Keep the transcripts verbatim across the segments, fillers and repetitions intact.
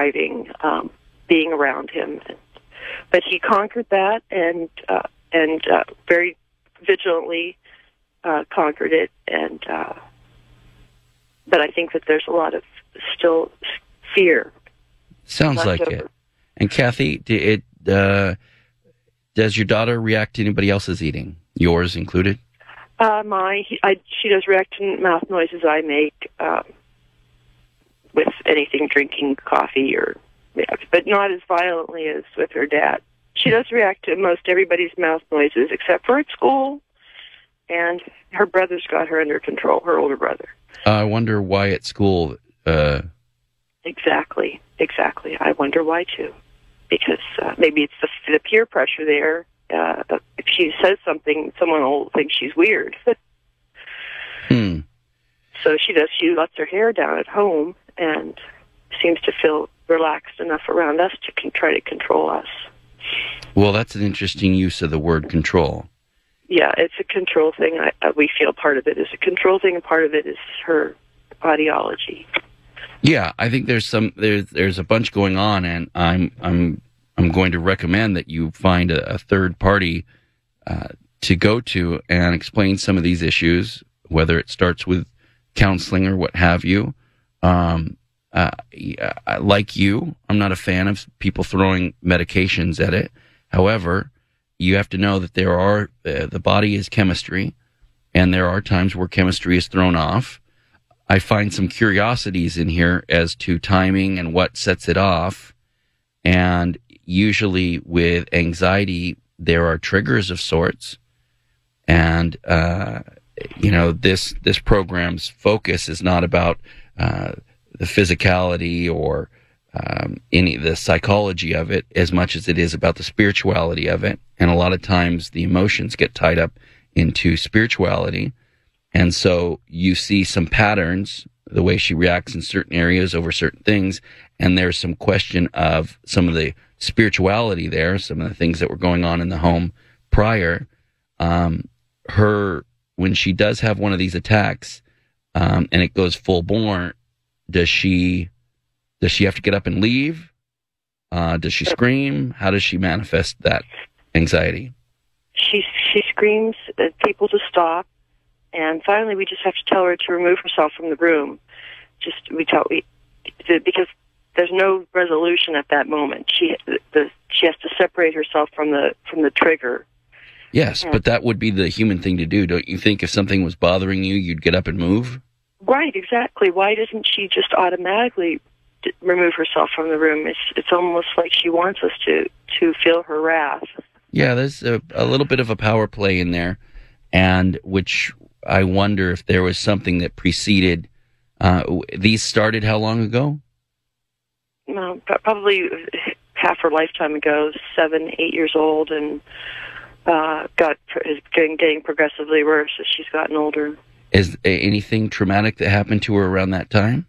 driving, um, being around him. But he conquered that and uh, and uh, very vigilantly uh, conquered it. And uh, but I think that there's a lot of still fear. Sounds like over. It. And Kathy, it, uh, does your daughter react to anybody else's eating, yours included? Uh, my, he, I, she does react to mouth noises I make um, with anything, drinking coffee or, yeah, but not as violently as with her dad. She does react to most everybody's mouth noises except for at school, and her brother's got her under control, her older brother. Uh, I wonder why at school. Uh... Exactly, exactly. I wonder why too, because uh, maybe it's the, the peer pressure there. Uh, if she says something, someone will think she's weird. hmm. So she does. She lets her hair down at home and seems to feel relaxed enough around us to con- try to control us. Well, that's an interesting use of the word control. Yeah, it's a control thing. I, uh, we feel part of it is a control thing, and part of it is her ideology. Yeah, I think there's some there's there's a bunch going on, and I'm I'm I'm going to recommend that you find a, a third party uh, to go to and explain some of these issues, whether it starts with counseling or what have you. Um, uh, like you, I'm not a fan of people throwing medications at it. However, you have to know that there are uh, the body is chemistry, and there are times where chemistry is thrown off. I find some curiosities in here as to timing and what sets it off. And usually with anxiety, there are triggers of sorts. And, uh, you know, this, this program's focus is not about, uh, the physicality or, um, any, the psychology of it as much as it is about the spirituality of it. And a lot of times the emotions get tied up into spirituality. And so you see some patterns, the way she reacts in certain areas over certain things, and there's some question of some of the spirituality there, some of the things that were going on in the home prior. Um, her, when she does have one of these attacks, um, and it goes full bore, does she, does she have to get up and leave? Uh, does she scream? How does she manifest that anxiety? She she screams at people to stop. And finally, we just have to tell her to remove herself from the room. Just we tell we because there's no resolution at that moment. She the she has to separate herself from the from the trigger. Yes, and, but that would be the human thing to do, don't you think? If something was bothering you, you'd get up and move. Right, exactly. Why doesn't she just automatically d- remove herself from the room? It's it's almost like she wants us to to feel her wrath. Yeah, there's a, a little bit of a power play in there, and which. I wonder if there was something that preceded. Uh, these started how long ago? Well, probably half her lifetime ago, seven, eight years old, and uh, got is getting, getting progressively worse as she's gotten older. Is anything traumatic that happened to her around that time?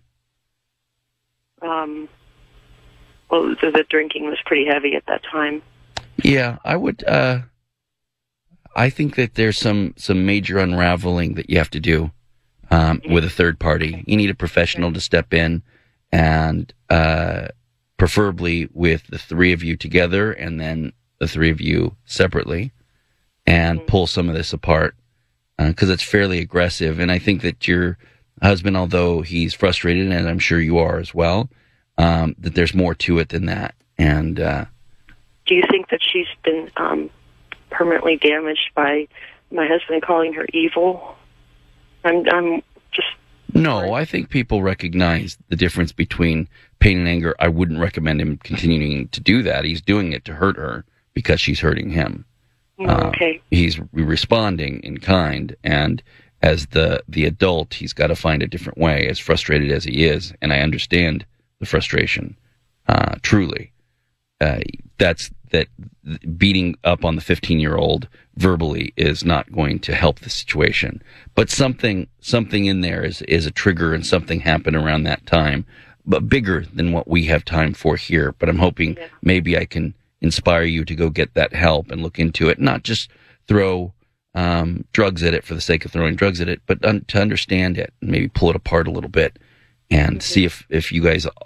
Um, well, the, the drinking was pretty heavy at that time. Yeah, I would. Uh, I think that there's some, some major unraveling that you have to do um, with a third party. You need a professional to step in, and uh, preferably with the three of you together and then the three of you separately, and pull some of this apart because uh, it's fairly aggressive. And I think that your husband, although he's frustrated, and I'm sure you are as well, um, that there's more to it than that. And uh, do you think that she's been... Um permanently damaged by my husband calling her evil? I'm, I'm just... No, I think people recognize the difference between pain and anger. I wouldn't recommend him continuing to do that. He's doing it to hurt her because she's hurting him. Oh, okay. Uh, he's responding in kind, and as the, the adult, he's got to find a different way, as frustrated as he is, and I understand the frustration, uh, truly. Uh, that's that beating up on the fifteen-year-old verbally is not going to help the situation. But something something in there is, is a trigger, and something happened around that time, but bigger than what we have time for here. But I'm hoping yeah. maybe I can inspire you to go get that help and look into it, not just throw um, drugs at it for the sake of throwing drugs at it, but un- to understand it and maybe pull it apart a little bit and mm-hmm. see if, if you guys